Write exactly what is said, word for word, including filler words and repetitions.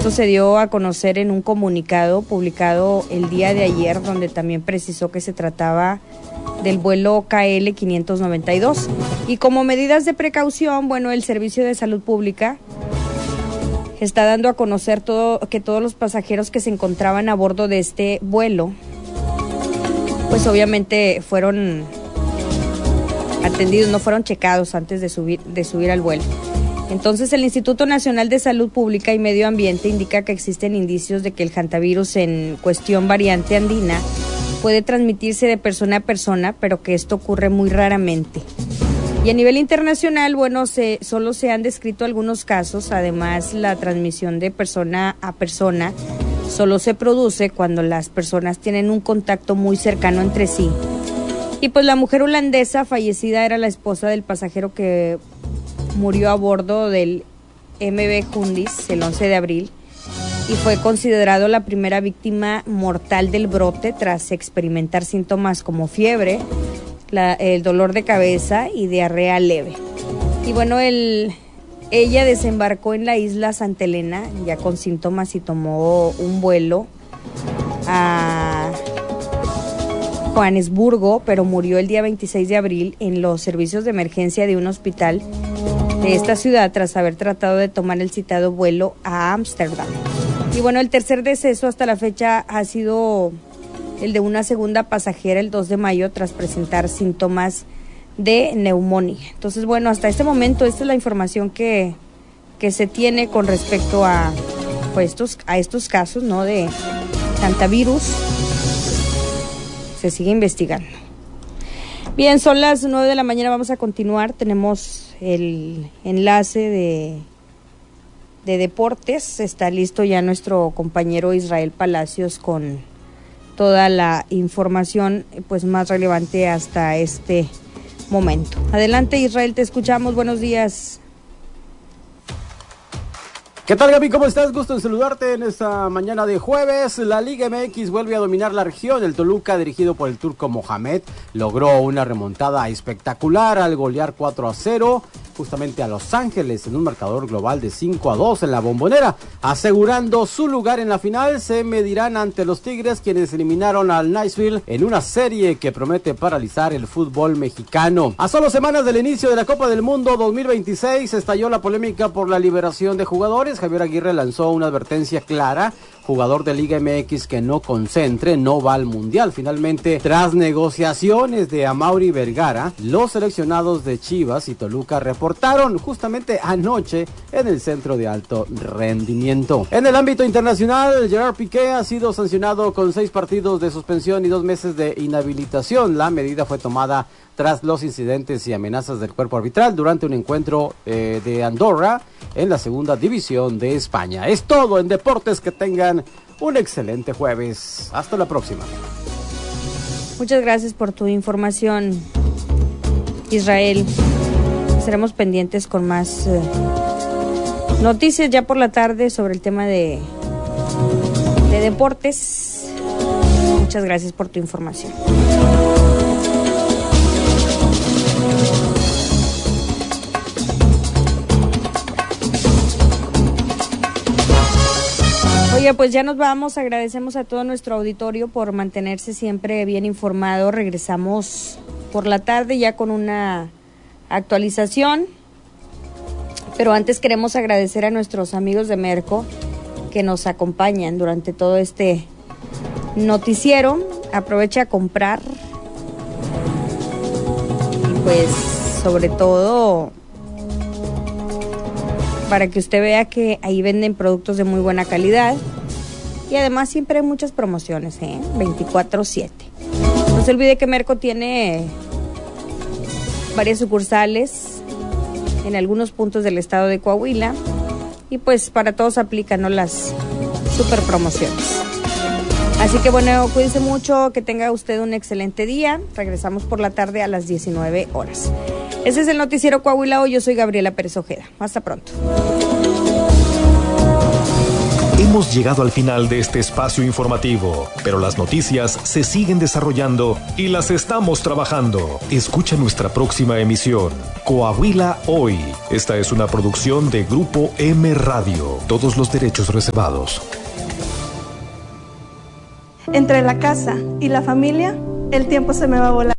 Esto se dio a conocer en un comunicado publicado el día de ayer, donde también precisó que se trataba del vuelo K L quinientos noventa y dos. Y como medidas de precaución, bueno, el Servicio de Salud Pública está dando a conocer todo, que todos los pasajeros que se encontraban a bordo de este vuelo, pues obviamente fueron atendidos, no fueron checados antes de subir, de subir al vuelo. Entonces, el Instituto Nacional de Salud Pública y Medio Ambiente indica que existen indicios de que el hantavirus en cuestión variante andina puede transmitirse de persona a persona, pero que esto ocurre muy raramente. Y a nivel internacional, bueno, se, solo se han descrito algunos casos. Además, la transmisión de persona a persona solo se produce cuando las personas tienen un contacto muy cercano entre sí. Y pues la mujer holandesa fallecida era la esposa del pasajero que murió a bordo del M V Hundis el once de abril y fue considerado la primera víctima mortal del brote tras experimentar síntomas como fiebre, la, el dolor de cabeza y diarrea leve. Y bueno, el, ella desembarcó en la isla Santa Elena ya con síntomas y tomó un vuelo a Johannesburgo, pero murió el día veintiséis de abril en los servicios de emergencia de un hospital de esta ciudad tras haber tratado de tomar el citado vuelo a Ámsterdam. Y bueno, el tercer deceso hasta la fecha ha sido el de una segunda pasajera el dos de mayo tras presentar síntomas de neumonía. Entonces, bueno, hasta este momento esta es la información que, que se tiene con respecto a, pues, estos, a estos casos, ¿no?, de hantavirus. Se sigue investigando. Bien, son las nueve de la mañana, vamos a continuar. Tenemos el enlace de, de deportes. Está listo ya nuestro compañero Israel Palacios con toda la información pues más relevante hasta este momento. Adelante, Israel, te escuchamos. Buenos días. ¿Qué tal, Gaby? ¿Cómo estás? Gusto en saludarte en esta mañana de jueves. La Liga M X vuelve a dominar la región. El Toluca, dirigido por el turco Mohamed, logró una remontada espectacular al golear cuatro a cero justamente a Los Ángeles en un marcador global de cinco a dos en la Bombonera, asegurando su lugar en la final. Se medirán ante los Tigres, quienes eliminaron al Nashville en una serie que promete paralizar el fútbol mexicano. A solo semanas del inicio de la Copa del Mundo dos mil veintiséis estalló la polémica por la liberación de jugadores. Javier Aguirre lanzó una advertencia clara: jugador de Liga M X que no concentre no va al Mundial. Finalmente, tras negociaciones de Amaury Vergara, los seleccionados de Chivas y Toluca reportaron justamente anoche en el Centro de Alto Rendimiento. En el ámbito internacional, Gerard Piqué ha sido sancionado con seis partidos de suspensión y dos meses de inhabilitación. La medida fue tomada tras los incidentes y amenazas del cuerpo arbitral durante un encuentro eh, de Andorra en la segunda división de España. Es todo en deportes. Que tengan un excelente jueves. Hasta la próxima. Muchas gracias por tu información, Israel. Estaremos pendientes con más eh, noticias ya por la tarde sobre el tema de, de deportes. Muchas gracias por tu información. Oye, pues ya nos vamos. Agradecemos a todo nuestro auditorio por mantenerse siempre bien informado. Regresamos por la tarde ya con una actualización. Pero antes queremos agradecer a nuestros amigos de Merco que nos acompañan durante todo este noticiero. Aprovecha a comprar. Y pues, sobre todo, para que usted vea que ahí venden productos de muy buena calidad. Y además siempre hay muchas promociones, ¿eh? veinticuatro siete. No se olvide que Merco tiene varias sucursales en algunos puntos del estado de Coahuila. Y pues para todos aplican, ¿no?, las super promociones. Así que bueno, cuídense mucho, que tenga usted un excelente día. Regresamos por la tarde a las diecinueve horas. Ese es el Noticiero Coahuila Hoy. Yo soy Gabriela Pérez Ojeda. Hasta pronto. Hemos llegado al final de este espacio informativo, pero las noticias se siguen desarrollando y las estamos trabajando. Escucha nuestra próxima emisión, Coahuila Hoy. Esta es una producción de Grupo M Radio. Todos los derechos reservados. Entre la casa y la familia, el tiempo se me va a volar.